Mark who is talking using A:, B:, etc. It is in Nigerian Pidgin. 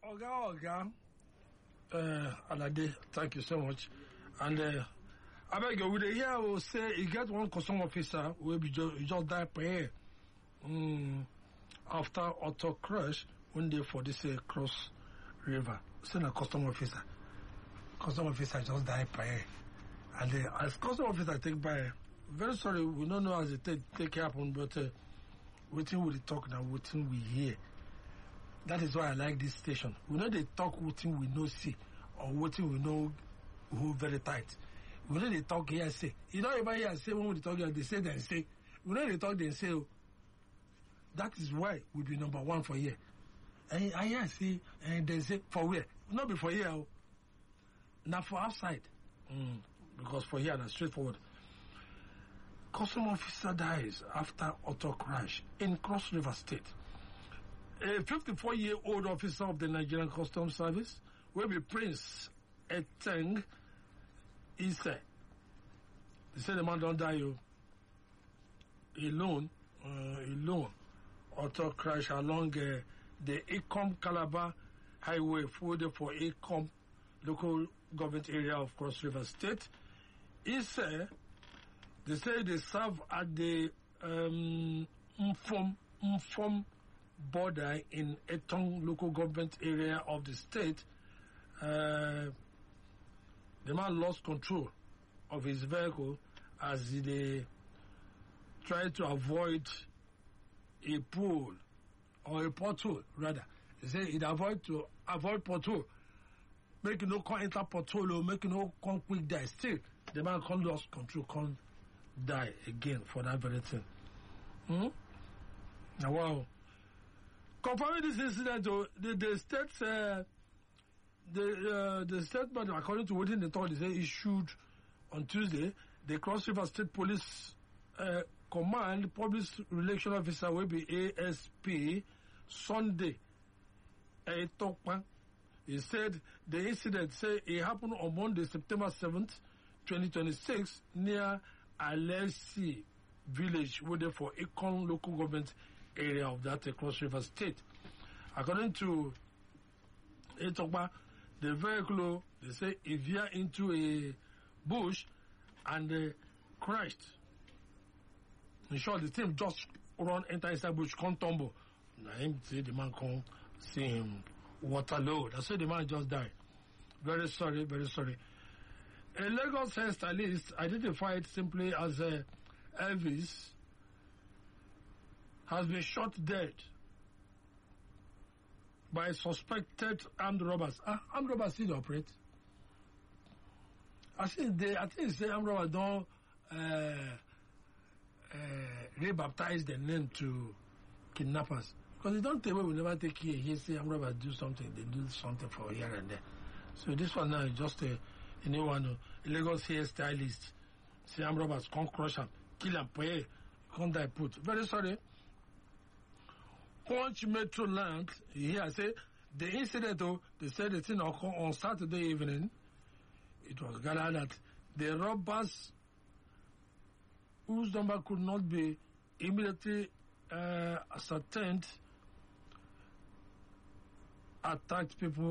A: Oga, Alade, thank you so much. And I beg you, with the year will say you get one custom officer will be just die per year. After auto crash one day for this cross river. Send a custom officer. Custom officer just die per year. And as custom officer take by, very sorry, we don't know as it take happen, but waiting we talk now, waiting we hear. That is why I like this station. We know they talk waiting we know see, or waiting we know who very tight. We know they talk here say. You know everybody here say when we talk here, they say then say. We know they talk then say. That is why we be number one for here. And I hear say and they say for where? Not be for here. Now for outside. Because for here that's straightforward. Custom officer dies after auto crash in Cross River State. A 54-year-old officer of the Nigerian Customs Service will be Prince Eteng Ise. They say the man don't die alone. Auto crash along the Ekom Calabar Highway forwarded for Ekom local government area of Cross River State. Ise, they say they serve at the Mfom border in Etong local government area of the state. The man lost control of his vehicle as he tried to avoid a pool or a pothole rather. He said he'd avoid pothole. Make no come enter pothole, make no come quick die. Still, the man can't lose control, can't die again for that very thing. Now, wow. Confirming this incident, the statement, according to what the authorities say, issued on Tuesday, the Cross River State Police Command Public Relations Officer will be ASP Sunday. He said the incident it happened on Monday, September 7th, 2026, near Alesi village, waiting for Ekon local government area of that Cross River State. According to Etokba, the vehicle, they say, it veered into a bush and crashed. In short, the team just enter inside bush, can't tumble. Now him say the man can't see him Waterloo. That's why the man just died. Very sorry, very sorry. A Lagos hairstylist identified simply as Elvis has been shot dead by suspected armed robbers. Armed robbers still operate. I think say armed robbers don't rebaptize the name to kidnappers. Because they don't tell we never take care. He say armed robbers do something, they do something for here and there. So this one now is just anyone, a Lagos hairstylist. Say armed robbers can't crush him, kill him, pay, can't die put. Very sorry. Punch Metro Land, here say the incident, they said the thing occurred on Saturday evening. It was gathered that the robbers, whose number could not be immediately ascertained, attacked people